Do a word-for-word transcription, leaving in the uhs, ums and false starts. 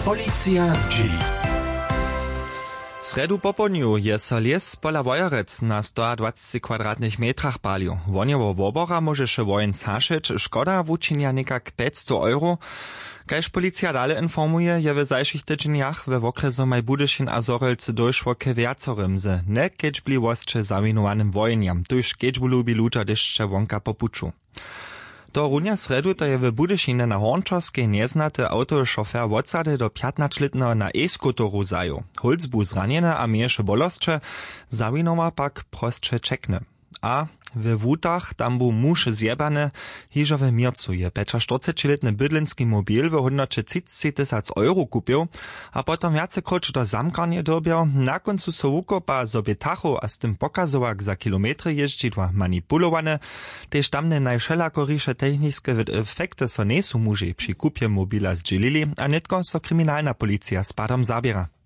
Policja z dzieli. Sredu popodniu je so les pola Wojerec na sto dwadzieścia kwadratnych metrach palił. Wonjewo wobora może się wojen saszyć, szkoda wuczynia niekak pięćset euro. Kajż policja dale informuje, je w zajszych tydzieniach we okresu Majbudyszin a Zorelcy dojszło ke wiacorym z nekedźbliwosće zawinowanym wojenjam, tuż kedźbu lubi ludzie deszcze wonka popuczu. Do runia sredu to je w Budyšinie na Hornčorskej neznaty autošofer wodsady do piętnastoletnego na e-skutoru zaju. Holz bu zranjene a mieše bolostče, zawinowa pak prostše čekne. A w wutach tam bu muž zjebane, hižo w Mircu je štyridsaťletny bydlenski mobil w hodnocie třicet tysac euro kupił, a potom viacekroć do zamkarnie dobiał, na koncu so wukopa sobie tachu a z tym pokazowak za kilometry jeździdła manipulowane, tež tamne najšelakoriše techniske efekty so nesu muži przy kupie mobila zdzielili, a netko so kryminalna policja z padom zabiera.